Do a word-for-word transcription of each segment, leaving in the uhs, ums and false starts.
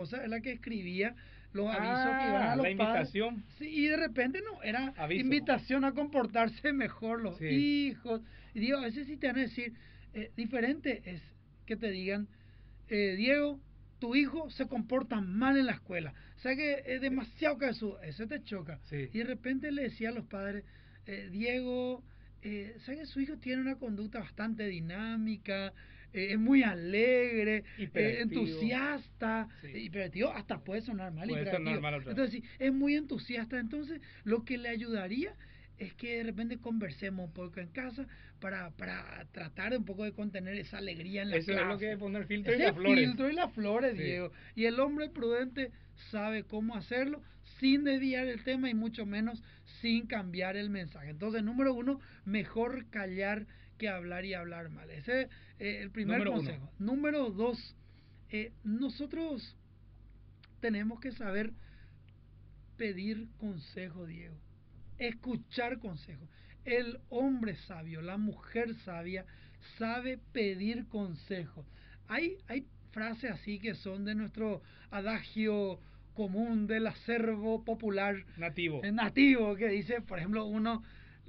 esposa es la que escribía los avisos Ah, que iban a los la padres. invitación. Sí, y de repente no, era Aviso. invitación a comportarse mejor los Sí. hijos. Y digo, a veces sí te van a decir, eh, diferente es que te digan, eh, Diego, tu hijo se comporta mal en la escuela, o sea que es demasiado cabezudo, ese te choca. Sí. Y de repente le decía a los padres, eh, Diego, eh, ¿sabes que su hijo tiene una conducta bastante dinámica, eh, es muy alegre, eh, entusiasta, Sí. hiperactivo, hasta puede sonar mal, Puede hiperactivo. sonar mal otra vez. Entonces, sí, es muy entusiasta. Entonces, lo que le ayudaría es que de repente conversemos un poco en casa para, para tratar un poco de contener esa alegría en la Eso clase. es lo que es poner filtro Ese y las flores. filtro y las flores, Sí. Diego. Y el hombre prudente sabe cómo hacerlo sin desviar el tema y mucho menos sin cambiar el mensaje. Entonces, número uno, mejor callar que hablar y hablar mal. Ese es eh, el primer Número consejo. uno. Número dos, eh, nosotros tenemos que saber pedir consejo, Diego. Escuchar consejo. El hombre sabio, la mujer sabia, sabe pedir consejo. Hay, hay frases así que son de nuestro adagio común del acervo popular Nativo. eh, nativo, que dice, por ejemplo, uno,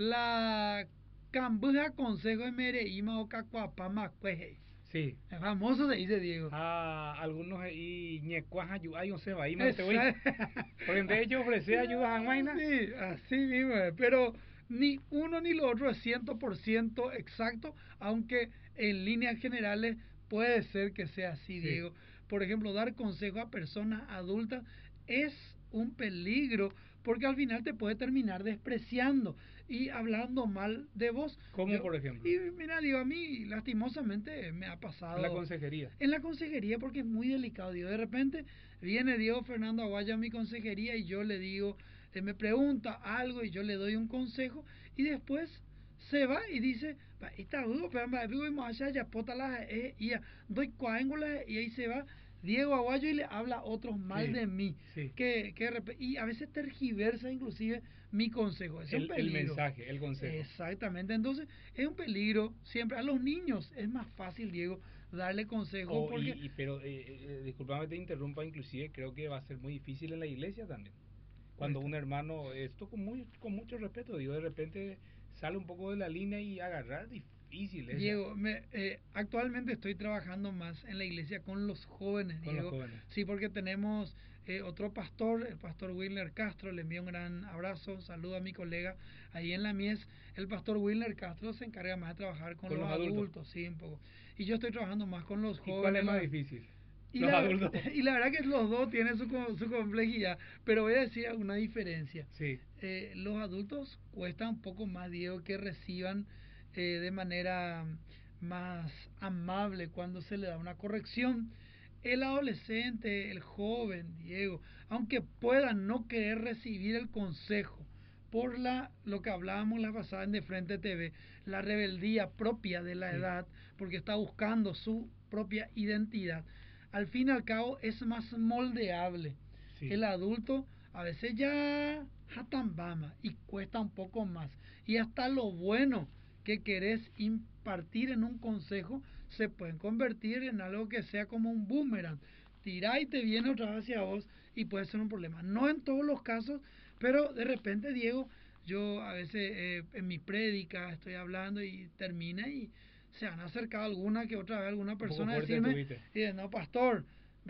la cambuja consejo de mereíma o cacuapama cueje. Sí. Es famoso se dice, Diego. Ah, algunos y ñecuas ayuda, no se va ahí, Esa- te voy. Porque de hecho ofrecer ayuda a Maina. Sí, así mismo es. Pero ni uno ni lo otro es cien por ciento exacto, aunque en líneas generales puede ser que sea así, Sí. Diego. Por ejemplo, dar consejo a personas adultas es un peligro porque al final te puede terminar despreciando y hablando mal de vos. ¿Cómo, Yo- por ejemplo? Y mira, digo, a mí lastimosamente me ha pasado. En la consejería. En la consejería, porque es muy delicado, digo. De repente viene Diego Fernando Aguaya a mi consejería y yo le digo, eh, me pregunta algo y yo le doy un consejo y después se va y dice, "Va, esta duda, pero me vivo más allá, ya pota la eh, y ya, doy cuángulas y ahí se va Diego Aguayo y le habla a otros mal Sí, de mí, sí. que, que rep- y a veces tergiversa inclusive mi consejo. Es un El, el peligro. mensaje, el consejo. Exactamente, entonces es un peligro siempre. A los niños es más fácil, Diego, darle consejo Oh, porque y, y, pero, eh, eh, discúlpame te interrumpa, inclusive creo que va a ser muy difícil en la iglesia también. Cuando un hermano, esto con, muy, con mucho respeto, digo, de repente sale un poco de la línea y agarrar difícil esa. Diego, me, eh, actualmente estoy trabajando más en la iglesia con los jóvenes, Con Diego. los jóvenes. Sí, porque tenemos eh, otro pastor, el pastor Wilner Castro, le envío un gran abrazo, saludo a mi colega ahí en la Mies. El pastor Wilner Castro se encarga más de trabajar con, Con los, los adultos. adultos, sí, un poco. Y yo estoy trabajando más con los ¿Y jóvenes. cuál es más la- difícil? Y Los la, adultos. y la verdad que los dos tienen su, co- su complejidad, pero voy a decir alguna diferencia. Sí. Eh, los adultos cuesta un poco más, Diego, que reciban eh, de manera más amable cuando se le da una corrección. El adolescente, el joven, Diego, aunque pueda no querer recibir el consejo por la lo que hablábamos la pasada en De Frente T V, la rebeldía propia de la Sí. edad, porque está buscando su propia identidad, al fin y al cabo es más moldeable. Sí. El adulto a veces ya jatambama y cuesta un poco más. Y hasta lo bueno que querés impartir en un consejo se pueden convertir en algo que sea como un boomerang. Tirá y te viene otra vez hacia vos y puede ser un problema. No en todos los casos, pero de repente, Diego, yo a veces eh, en mi prédica estoy hablando y termina y se han acercado alguna que otra vez alguna persona a decirme, y dice, no, pastor,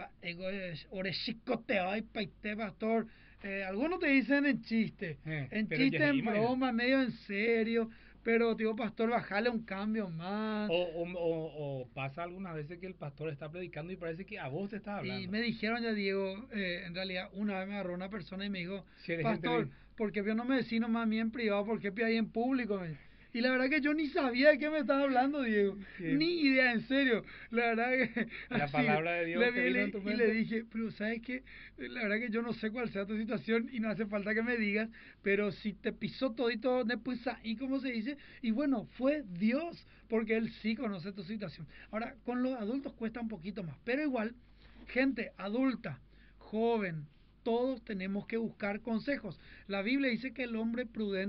orechicote, paite, pastor. Eh, algunos te dicen en chiste, Eh, en pero chiste, ya, en imagina. broma, medio en serio, pero, tío pastor, bajale un cambio más. O, o, o, o pasa algunas veces que el pastor está predicando y parece que a vos te está hablando. Y me dijeron ya, Diego, eh, en realidad una vez me agarró una persona y me dijo, Si eres pastor, gente ¿por qué no me decís nomás a mí en privado? ¿Por qué ahí en público? Me- Y la verdad que yo ni sabía de qué me estaba hablando, Diego. Sí. Ni idea, en serio. La verdad que... La así, palabra de Dios le que vi- vino le- en tu y mente. le dije, pero ¿sabes qué? La verdad que yo no sé cuál sea tu situación y no hace falta que me digas, pero si te pisó todito, pues ahí como se dice, y bueno, fue Dios, porque Él sí conoce tu situación. Ahora, con los adultos cuesta un poquito más, pero igual, gente adulta, joven, todos tenemos que buscar consejos. La Biblia dice que el hombre prudente